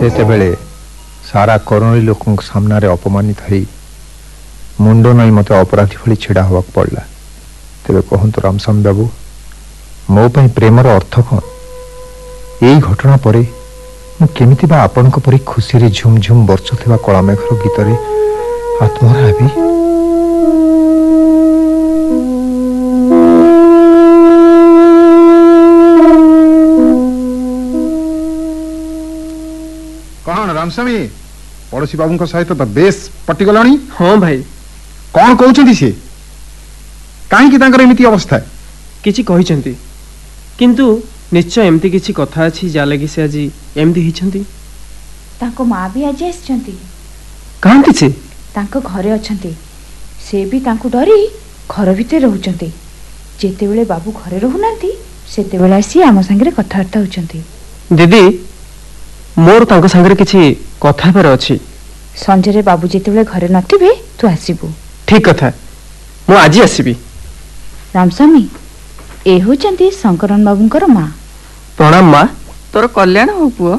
सेतेबेले सारा करोड़ी लोक सामने अपमानित हो मुंड नई मत अपराधी भली छिड़ा हवा पड़ा। तेरे कहतु रामस्वामी बाबू मो पाई प्रेमर अर्थ कौन? यही घटना परे मुमिति आपण परी खुशी रे झुम झुम बर्षुवा कलामेघर गीत आत्महरा हेबी। कौन रामस्वामी पड़ोशी बाबू सहित तो बेस पटिगला? हाँ भाई कौन कहते सी कहीं एमती अवस्था किछि कहिसेंती किंतु निश्चय एमती किछि कथा अछि जा लगी से आज एमती हिचंती। ताको मां भी आज आछंती। कांती छे? ताको घरे अछंती। से भी ताको डरी घर भीतर रहउचंती। जेते बेले बाबू घरे रहउनांती सेते बेले आसी आम संगे कथावार्ता होचंती। दीदी मोर ताको संगे किछि कथा पर अछि। संजय रे बाबू जेते बेले घरे नथिबे तू आसीबू। ठीक कथा मु आज आसीबी। रामस्वामी ए होचंती शंकरन बाबूंकर मां। प्रणाम मां। तोर कल्याण हो पुओ।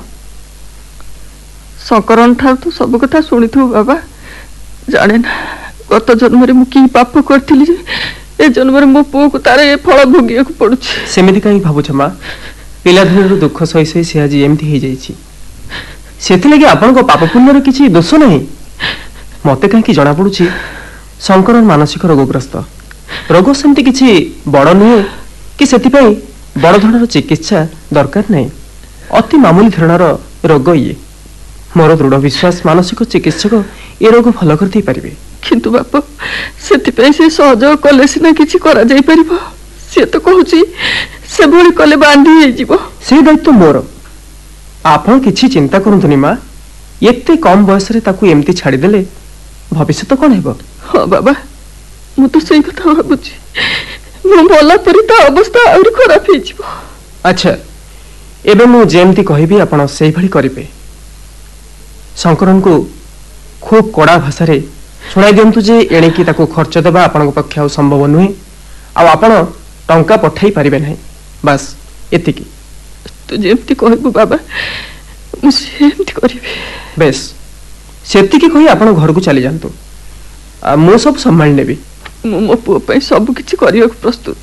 शंकरन ठार तू सब कथा सुनिथु बाबा। जाने ना गत जन्म रे मु की पाप करथिली जे ए जन्म रे मो पुओ को तारे ए फल भोगिया को पड़ुछि। सेमिति काई भाबुछ मां? पिला दिनर दुख सही सही से आज एमती हे जाईछि। सेति लगे आपन को पाप पुण्य रे किछि दोष नहीं। मते काई कि जणा पड़ुछि शंकरन मानसिक रोगग्रस्त। रोग सेमती किछि बड़ नुहे कि सेति पई बड़ धৰণৰ चिकित्सा दरकार नहीं। अति मामूली धৰণৰ रोग ये। मोर दृढ़ विश्वास मानसिक चिकित्सक ए रोग भल कर दे पारिबे। किंतु बाप सेति पई से सहयोग कले सिना किछि करा जाई परिबो। से तो कहूची से भली कले बांधी हे जीवो। से दायित्व मोर। आपण किछि चिंता करंतुनी मां। एते कम बयस रे ताकू एमती छाडी देले भविष्य कोन हेबो? हां बाबा मु तो सही कथा भाबुची। मु बोला परी तो अवस्था और खराब हे जीवो। अच्छा एबे मु जेमती कहिबी आपण सेही भली करिबे। शंकरन को खूब कड़ा भाषा रे सुनाई दियंतु जे एणे की ताको खर्च देबा आपण पक्ष आ संभव नुहे आ आपण टंका पठाई पारिबे नहीं। बस एतिकी। तू जेमती कहबो बाबा मु सेमती करिबे। बेस सेतिकी कहि आपण घर को चली जांतु। आ मु सब संभाल नेबी। मु मो पुओ पई सब किछि करिया को प्रस्तुत।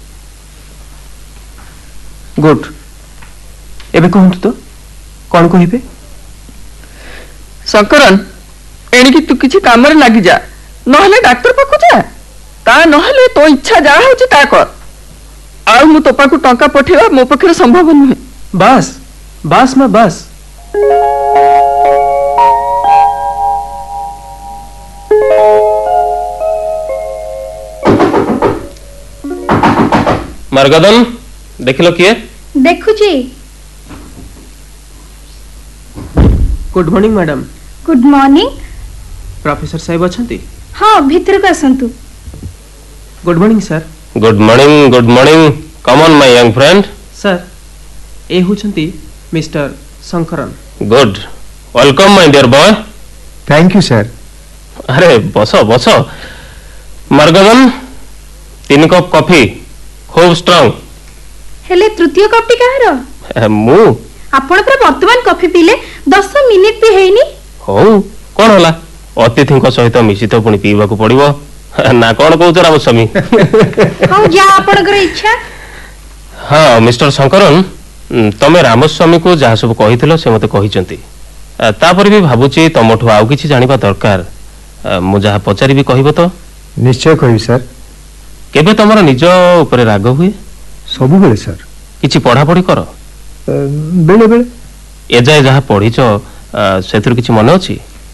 गुड एबे कहंतु तो कोन कहिबे? शंकरन एणी कि तू किछि काम रे लागि जा नहले डॉक्टर पाखु जा। ता नहले तो इच्छा जा होछि ता कर। आ मु तो पाखु टंका पठेवा मो पखरे संभव नुहे। बस बस मैं बस। मार्गदन देखिलो किए? देखुची। Good morning madam. Good morning. Professor साहेब अछंती? हाँ भीतर को आसंतु। Good morning sir. Good morning good morning. Come on my young friend. Sir A होचंती mister Shankaran. Good welcome my dear boy. Thank you sir. अरे बसो बसो। मार्गदन 3 कप कॉफी खूब strong. हेले तृतीय कपटी कहार? मु आपण पर वर्तमान कॉफी पीले 10 मिनिट भी हेइनी। हो कोन होला अतिथि को सहित मिसित पुनी पीवा को पड़िबो ना कोन कहू तो रामस्वामी? हां जा आपण कर इच्छा। हां मिस्टर शंकरन तमे रामस्वामी को जहा सब कहिथिलो से मते कहिचंती। तापर भी भाबुची तमठो आउ किछि जानिबा दरकार। मु जहा पचारि भी कहिबो तो? निश्चय कहिबी सर। केबे तमरो निज ऊपर राग हुए? सब बेले सर। किछि पढ़ा पढ़ी कर? बेले बेले। ए जाय जहा पढ़िचो सेथुर किछि मने अछि?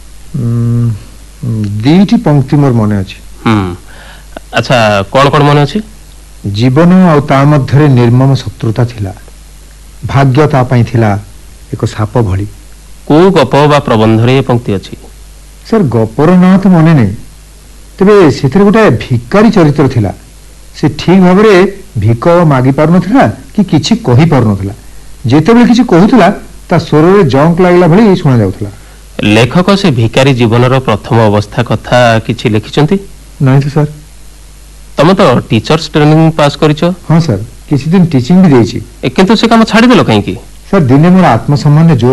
2टी पंक्ति मोर मने अछि। अच्छा कोन कोन मने अछि? जीवन आ ता मध्यरे निर्मम शत्रुता थिला। भाग्य ता पई थिला एको साप भली। को गप बा प्रबंध रे पंक्ति अछि? सर गपर ना तो मने नै। तबे सेथरे गोटा भिकारी चरित्र थिला। से ठीक भाव रे भिक मागी पार नथिला कि किछि कहि पार नथिला। जेते बेले किछि कहूतला ता स्वर रे जंक लागला भली सुना जाउतला। लेखक से भिकारी जीवन रो प्रथम अवस्था कथा किछि लिखिचंती? नहीं तो सर। तमे तो टीचर्स ट्रेनिंग पास करिचो? हां सर किछि दिन टीचिंग भी देछि। किंतु से काम छाडी देलो काहे की? सर दिने मोर आत्मसम्मान जो